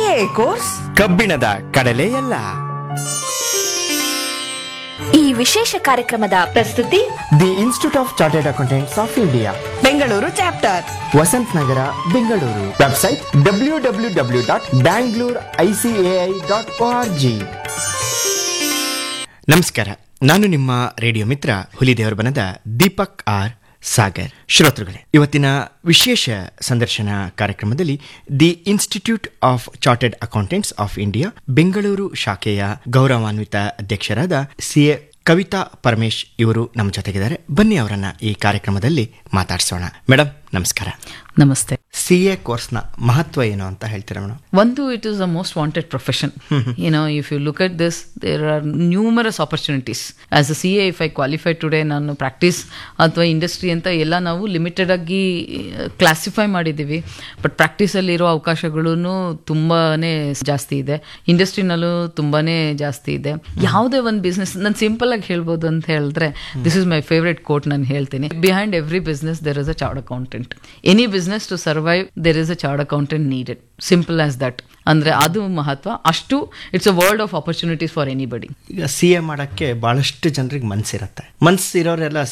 CA course ಕಬ್ಬಿಣದ ಕಡಲೆಯಲ್ಲ. ಈ ವಿಶೇಷ ಕಾರ್ಯಕ್ರಮದ ಪ್ರಸ್ತುತಿ the institute of chartered accountants of India, Bengaluru chapter, Vasant Nagar, Bengaluru. Website www.bangalore.icai.org. ನಮಸ್ಕಾರ, ನಾನು ನಿಮ್ಮ ರೇಡಿಯೋ ಮಿತ್ರ ಹುಲಿದೇವರ ಬನದ ದೀಪಕ್ ಆರ್ ಸಾಗರ್. ಶ್ರೋತೃಗಳೇ, ಇವತ್ತಿನ ವಿಶೇಷ ಸಂದರ್ಶನ ಕಾರ್ಯಕ್ರಮದಲ್ಲಿ the institute of chartered accountants of India Bengaluru ಶಾಖೆಯ ಗೌರವಾನ್ವಿತ ಅಧ್ಯಕ್ಷರಾದ CA ಕವಿತಾ ಪರಮೇಶ್ ಇವರು ನಮ್ಮ ಜೊತೆಗಿದ್ದಾರೆ. ಬನ್ನಿ ಅವರನ್ನ ಈ ಕಾರ್ಯಕ್ರಮದಲ್ಲಿ ಮಾತಾಡಿಸೋಣ. ಮೇಡಮ್ ನಮಸ್ಕಾರ. ನಮಸ್ತೆ. CA ಕೋರ್ಸ್ನ ಮಹತ್ವ ಏನು ಅಂತ ಹೇಳ್ತೀರಾ madam? One, it is the most wanted profession. If you look at this, there are numerous opportunities. As a CA, if I qualify today, ನಾನು ಪ್ರಾಕ್ಟೀಸ್ ಅಥವಾ ಇಂಡಸ್ಟ್ರಿ ಅಂತ ಎಲ್ಲ ನಾವು ಲಿಮಿಟೆಡ್ ಆಗಿ ಕ್ಲಾಸಿಫೈ ಮಾಡಿದ್ದೀವಿ. ಬಟ್ ಪ್ರಾಕ್ಟೀಸಲ್ಲಿರೋ ಅವಕಾಶಗಳೂ ತುಂಬಾ ಜಾಸ್ತಿ ಇದೆ, ಇಂಡಸ್ಟ್ರಿನಲ್ಲೂ ತುಂಬಾ ಜಾಸ್ತಿ ಇದೆ. ಯಾವುದೇ ಒಂದು ಬಿಸ್ನೆಸ್ ನಾನು ಸಿಂಪಲ್ ಆಗಿ ಹೇಳ್ಬೋದು ಅಂತ ಹೇಳಿದ್ರೆ, this is my favourite coat. ನಾನು ಹೇಳ್ತೀನಿ, behind every business there is a chartered accountant. Any business to survive there is a chartered accountant needed. Simple as that. ಅಂದ್ರೆ ಅದು ಮಹತ್ವ. ಅಷ್ಟು it's a world of opportunities for anybody. ಈಗ CA ಮಾಡಕ್ಕೆ ಬಹಳಷ್ಟು ಜನರಿಗೆ ಮನ್ಸಿರತ್ತೆ. ಮನ್ಸಿರೋರೆಲ್ಲ